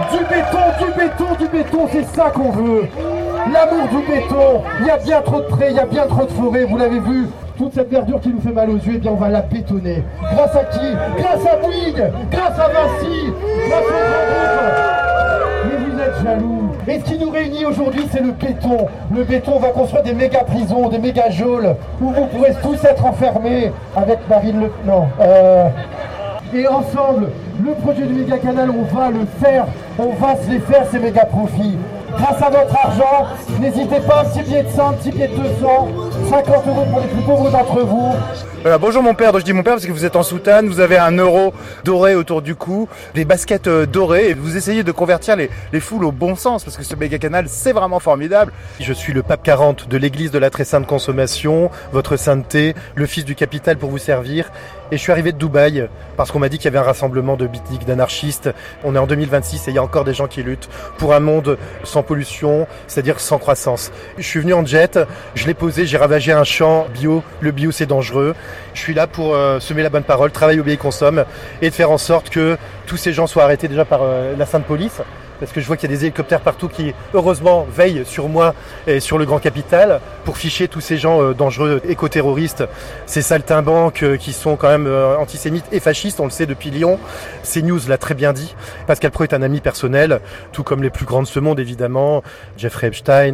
Du béton, c'est ça qu'on veut. L'amour du béton. Il y a bien trop de prés, il y a bien trop de forêts, vous l'avez vu. Toute cette verdure qui nous fait mal aux yeux, eh bien on va la bétonner. Grâce à qui? Grâce à Bouygues, grâce à Vinci, grâce aux grands groupes. Mais vous êtes jaloux. Et ce qui nous réunit aujourd'hui, c'est le béton. Le béton va construire des méga prisons, des méga geôles, où vous pourrez tous être enfermés avec Marine Le... Non. Et ensemble, le projet du méga canal, on va le faire. On va se les faire, ces méga profits. Grâce à votre argent, n'hésitez pas, un petit billet de 100, un petit billet de 200, 50 € pour les plus pauvres d'entre vous. Voilà, bonjour mon père, donc je dis mon père parce que vous êtes en soutane, vous avez un euro doré autour du cou, des baskets dorées et vous essayez de convertir les foules au bon sens parce que ce méga canal c'est vraiment formidable. Je suis le pape 40 de l'église de la très sainte consommation, votre sainteté, le fils du capital pour vous servir. Et je suis arrivé de Dubaï parce qu'on m'a dit qu'il y avait un rassemblement de bitniks, d'anarchistes. On est en 2026 et il y a encore des gens qui luttent pour un monde sans pollution, c'est-à-dire sans croissance. Je suis venu en jet, je l'ai posé, j'ai ravagé un champ bio. Le bio c'est dangereux. Je suis là pour semer la bonne parole, travailler, obéir, consomme et de faire en sorte que tous ces gens soient arrêtés déjà par la Sainte Police. Parce que je vois qu'il y a des hélicoptères partout qui, heureusement, veillent sur moi et sur le Grand Capital pour ficher tous ces gens dangereux, éco-terroristes, ces saltimbanques qui sont quand même antisémites et fascistes, on le sait depuis Lyon. CNews l'a très bien dit. Pascal Praud est un ami personnel, tout comme les plus grands de ce monde, évidemment. Jeffrey Epstein,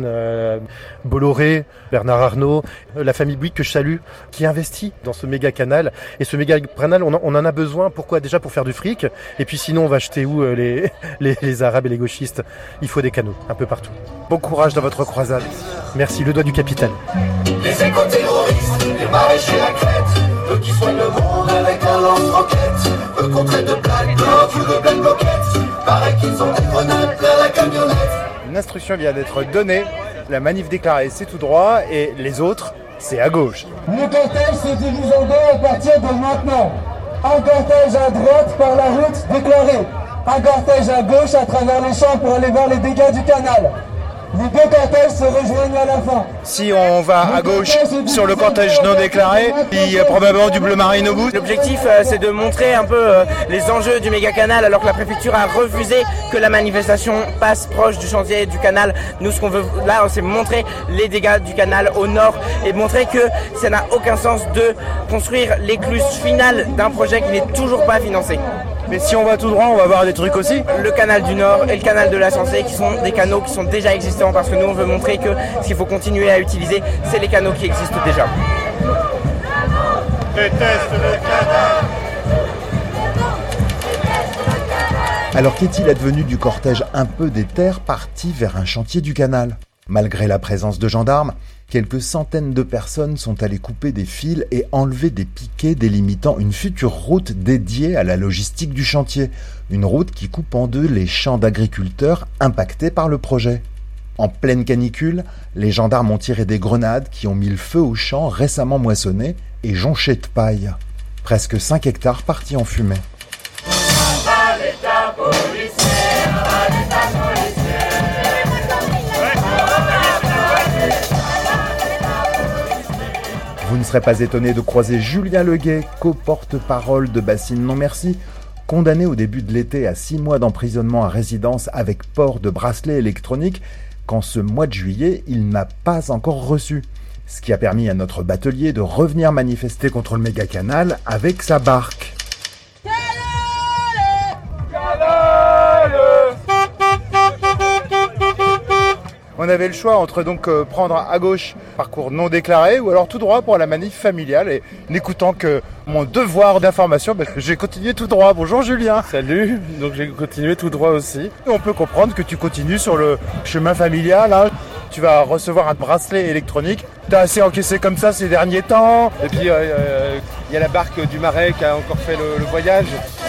Bolloré, Bernard Arnault, la famille Bouygues que je salue, qui investit dans ce méga canal. Et ce méga canal, on en a besoin. Pourquoi? Déjà pour faire du fric. Et puis sinon, on va acheter où les Arabes et les gauchistes? Il faut des canaux, un peu partout. Bon courage dans votre croisade. Merci, le doigt du capitaine. Les éco-terroristes, les maraîchers à crête, eux qui soignent le monde avec un lance-roquette, eux qu'on traite de black bloc ou de black bloquette, pareil qu'ils ont des grenades plein la camionnette. Une instruction vient d'être donnée, la manif déclarée c'est tout droit et les autres c'est à gauche. Le cortège se divise en deux à partir de maintenant. Un cortège à droite par la route déclarée. Un cortège à gauche à travers les champs pour aller voir les dégâts du canal. Les deux cortèges se rejoignent à la fin. Si on va à gauche sur le cortège non déclaré, il y a probablement du bleu marine au bout. L'objectif c'est de montrer un peu les enjeux du méga canal alors que la préfecture a refusé que la manifestation passe proche du chantier du canal. Nous ce qu'on veut là c'est montrer les dégâts du canal au nord et montrer que ça n'a aucun sens de construire l'écluse finale d'un projet qui n'est toujours pas financé. Mais si on va tout droit, on va voir des trucs aussi. Le canal du Nord et le canal de la Sensée qui sont des canaux qui sont déjà existants parce que nous on veut montrer que ce qu'il faut continuer à utiliser, c'est les canaux qui existent déjà. Déteste le canal. Alors qu'est-il advenu du cortège un peu déter parti vers un chantier du canal? Malgré la présence de gendarmes, quelques centaines de personnes sont allées couper des fils et enlever des piquets délimitant une future route dédiée à la logistique du chantier. Une route qui coupe en deux les champs d'agriculteurs impactés par le projet. En pleine canicule, les gendarmes ont tiré des grenades qui ont mis le feu aux champs récemment moissonnés et jonchés de paille. Presque 5 hectares partis en fumée. Vous ne serez pas étonné de croiser Julien Leguet, co-porte-parole de Bassine Non Merci, condamné au début de l'été à 6 mois d'emprisonnement à résidence avec port de bracelet électronique, qu'en ce mois de juillet, il n'a pas encore reçu. Ce qui a permis à notre batelier de revenir manifester contre le méga-canal avec sa barque. On avait le choix entre donc prendre à gauche parcours non déclaré ou alors tout droit pour la manif familiale et n'écoutant que mon devoir d'information, j'ai continué tout droit. Bonjour Julien. Salut, donc j'ai continué tout droit aussi. On peut comprendre que tu continues sur le chemin familial, hein. Tu vas recevoir un bracelet électronique. T'as assez encaissé comme ça ces derniers temps. Et puis il y a la barque du Marais qui a encore fait le voyage.